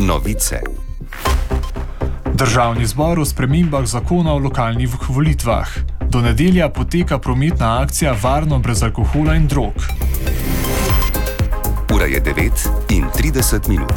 Novice. Državni zbor o spremembah zakona o lokalnih volitvah. Do nedelja poteka prometna akcija Varno brez alkohola in drog. Ura je 9:30.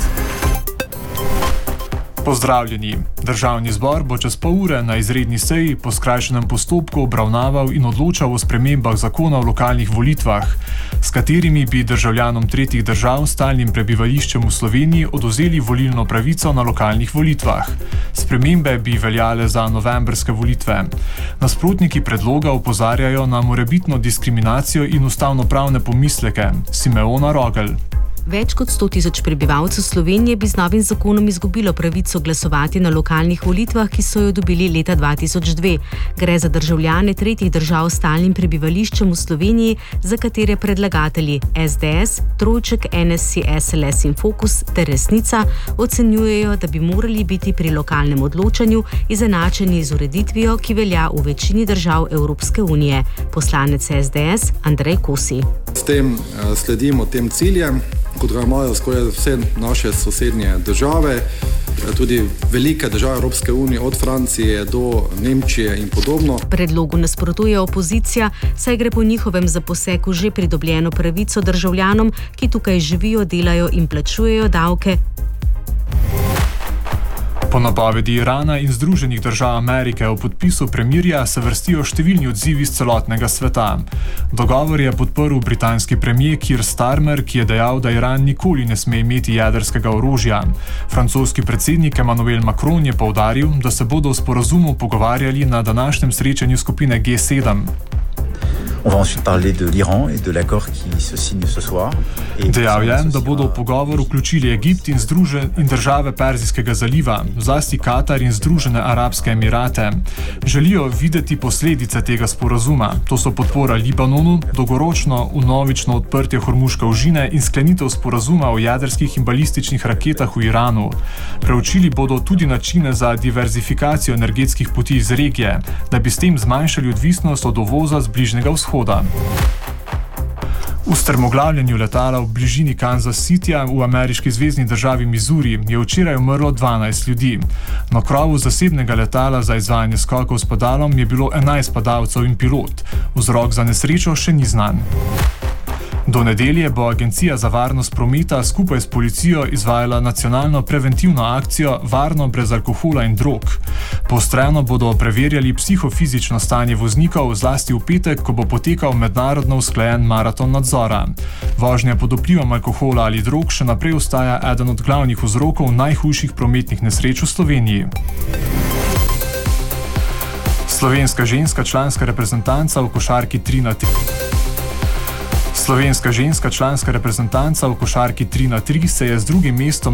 Pozdravljeni. Državni zbor bo čez pol ure na izredni seji po skrajšanem postopku obravnaval in odločal o spremembah zakona o lokalnih volitvah, s katerimi bi državljanom tretjih držav s stalnim prebivališčem v Sloveniji odvzeli volilno pravico na lokalnih volitvah. Spremembe bi veljale za novembrske volitve. Nasprotniki predloga opozarjajo na morebitno diskriminacijo in ustavnopravne pomisleke. Simeona Rogelj. Več kot 100 tisoč prebivalcev Slovenije bi z novim zakonom izgubilo pravico glasovati na lokalnih volitvah, ki so jo dobili leta 2002. Gre za državljane tretjih držav s stalnim prebivališčem v Sloveniji, za katere predlagatelji SDS, Trojček, NSI, SLS in Fokus ter Resnica ocenjujejo, da bi morali biti pri lokalnem odločanju izenačeni z ureditvijo, ki velja v večini držav Evropske unije. Poslanec SDS Andrej Kosi. S tem sledimo tem ciljem, kot ga imajo skoraj vse naše sosednje države, tudi velike države Evropske unije, od Francije do Nemčije in podobno. Predlogu nasprotuje opozicija, saj gre po njihovem za poseg v že pridobljeno pravico državljanom, ki tukaj živijo, delajo in plačujejo davke. Po napovedi Irana in Združenih držav Amerike o podpisu premirja se vrstijo številni odzivi z celotnega sveta. Dogovor je podprl britanski premier Keir Starmer, ki je dejal, da Iran nikoli ne sme imeti jedrskega orožja. Francoski predsednik Emmanuel Macron je poudaril, da se bodo o sporazumu pogovarjali na današnjem srečanju skupine G7. On va ensuite parler de l'Iran et de l'accord qui se signe ce soir. Dejal je, da bodo v pogovor vključili Egipt in države Perzijskega zaliva, zlasti Katar in Združene arabske emirate. Želijo videti posledice tega sporazuma. To so podpora Libanonu, dolgoročno vnovično odprtje Hormuške ožine in sklenitev sporazuma o jedrskih in balističnih raketah v Iranu. Preučili bodo tudi načine za diverzifikacijo energetskih poti iz regije, da bi s tem zmanjšali odvisnost od uvoza z Bližnjega vzhoda. V strmoglavljanju letala v bližini Kansas Cityja v ameriški zvezni državi Missouri je včeraj umrlo 12 ljudi. Na krovu zasebnega letala za izvajanje skokov s padalom je bilo 11 padalcev in pilot. Vzrok za nesrečo še ni znan. Do nedelje bo Agencija za varnost prometa skupaj s policijo izvajala nacionalno preventivno akcijo Varno brez alkohola in drog. Poostreno bodo preverjali psihofizično stanje voznikov, zlasti v petek, ko bo potekal mednarodno usklajen maraton nadzora. Vožnja pod vplivom alkohola ali drog še naprej ostaja eden od glavnih vzrokov najhujših prometnih nesreč v Sloveniji. Slovenska ženska članska reprezentanca v košarki 3x3. Slovenska ženska članska reprezentanca v košarki 3x3 se je z drugim mestom